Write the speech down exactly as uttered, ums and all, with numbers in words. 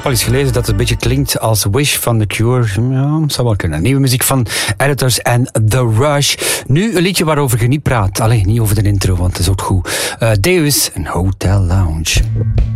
heb al eens gelezen dat het een beetje klinkt als Wish van The Cure. Ja, zou wel kunnen. Nieuwe muziek van Editors en The Rush. Nu een liedje waarover je niet praat. Alleen niet over de intro, want het is ook goed. Uh, Deus, een Hotel Lounge.